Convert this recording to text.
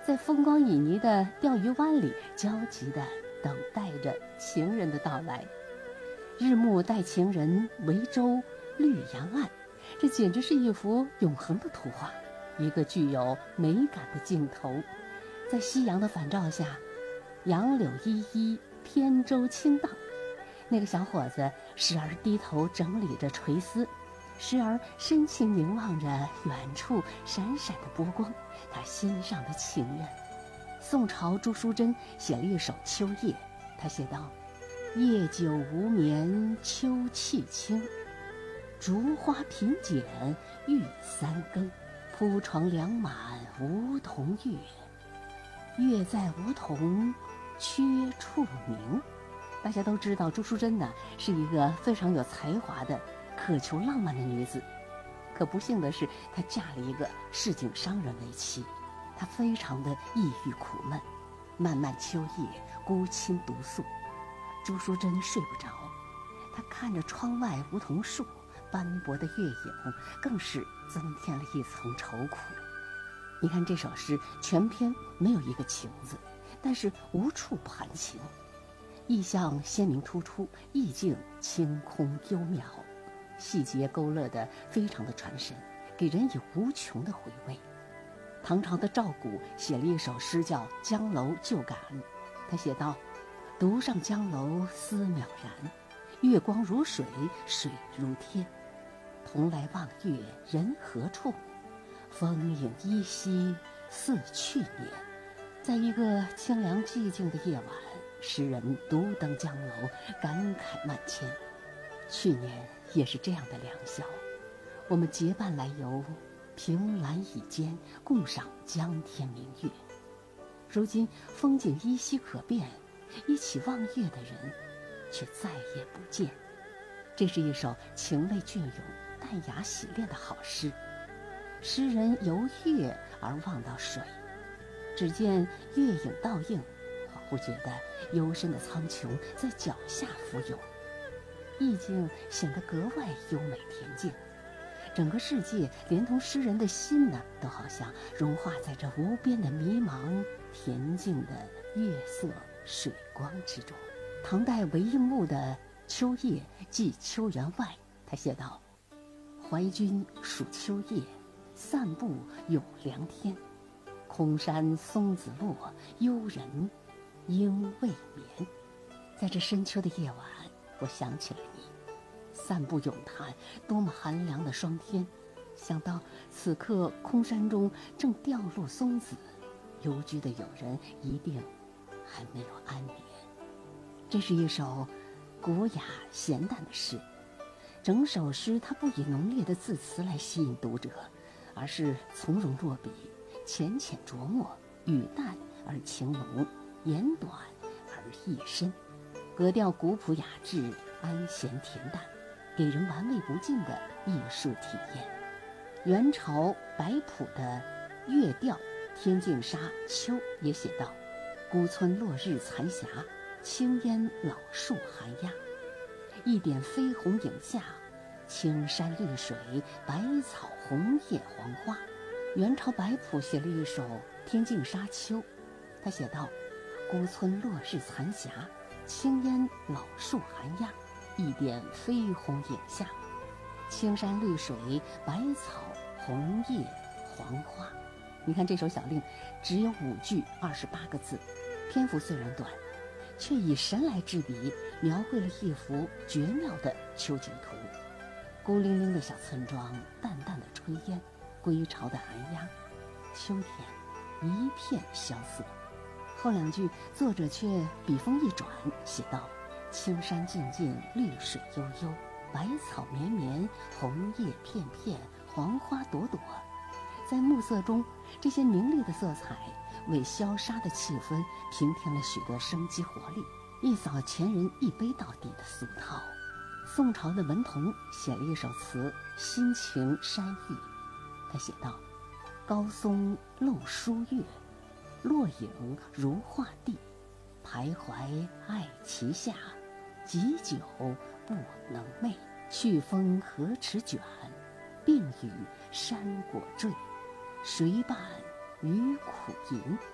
在风光旖旎的钓鱼湾里焦急地等待着情人的到来。日暮带情人，维舟绿杨岸，这简直是一幅永恒的图画，一个具有美感的镜头。在夕阳的反照下，杨柳依依，扁舟轻荡。那个小伙子时而低头整理着垂丝，时而深情凝望着远处闪闪的波光，他心上的情人。宋朝朱淑珍写了一首《秋夜》，他写道：夜久无眠秋气清，竹花品剪玉三更，铺床两满梧桐月，月在梧桐缺处明。大家都知道朱淑珍呢是一个非常有才华的渴求浪漫的女子，可不幸的是她嫁了一个市井商人为妻，她非常的抑郁苦闷，漫漫秋夜孤衾独宿，朱淑珍睡不着，她看着窗外梧桐树斑驳的月影，更是增添了一层愁苦。你看这首诗全篇没有一个情字，但是无处不含情，意象鲜明突出，意境清空幽渺，细节勾勒得非常的传神，给人以无穷的回味。唐朝的赵古写了一首诗叫《江楼旧感》，他写道：独上江楼思渺然，月光如水，水如天，同来望月人何处？风影依稀似去年。在一个清凉寂静的夜晚，诗人独登江楼，感慨万千。去年也是这样的良宵，我们结伴来游，凭栏倚肩，共赏江天明月。如今风景依稀可辨，一起望月的人却再也不见。这是一首情味隽永、淡雅洗练的好诗。诗人由月而望到水，只见月影倒映，恍惚觉得幽深的苍穹在脚下浮游，意境显得格外优美恬静。整个世界连同诗人的心呢，都好像融化在这无边的迷茫恬静的月色水光之中。唐代韦应物的《秋夜寄秋员外》，他写道：怀君属秋夜，散步咏凉天，空山松子落，幽人应未眠。在这深秋的夜晚，我想起了你。散步咏叹，多么寒凉的霜天！想到此刻空山中正掉落松子，幽居的友人一定还没有安眠。这是一首古雅咸淡的诗，整首诗它不以浓烈的字词来吸引读者，而是从容落笔，浅浅琢磨，语淡而情浓，言短而意深，格调古朴雅致，安闲恬淡，给人玩味不尽的艺术体验。元朝白朴的《月调天净沙秋》也写道：孤村落日残霞，青烟老树寒鸦，一点飞红影下，青山绿水，百草红叶黄花。元朝白朴写了一首《天净沙秋》，他写道：孤村落日残霞，青烟老树寒鸦，一点飞红影下，青山绿水，百草红叶黄花。你看这首小令只有5句28个字，篇幅虽然短，却以神来之笔描绘了一幅绝妙的秋景图。孤零零的小村庄，淡淡的炊烟，归巢的寒鸦，秋天一片萧瑟。后2句作者却笔锋一转，写道：青山静静，绿水悠悠，百草绵绵，红叶片片，黄花朵朵。在暮色中，这些明丽的色彩为萧杀的气氛平添了许多生机活力，一扫前人一杯到底的俗套。宋朝的文同写了一首词《心情山域》，他写道：高松露疏月，落影如画地，徘徊爱旗下，几久不能寐。去风荷池卷，并与山果坠，谁伴渔苦吟。